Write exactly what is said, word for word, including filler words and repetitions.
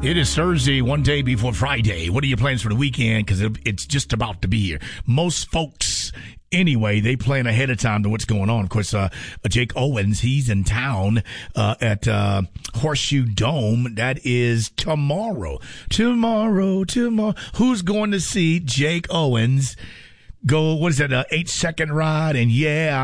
It is Thursday, one day before Friday. What are your plans for the weekend? Because it, it's just about to be here. Most folks, anyway, they plan ahead of time to what's going on. Of course, uh, Jake Owens, he's in town uh, at uh, Horseshoe Dome. That is tomorrow. Tomorrow, tomorrow. Who's going to see Jake Owens go, what is that, uh, eight-second ride? And, yeah,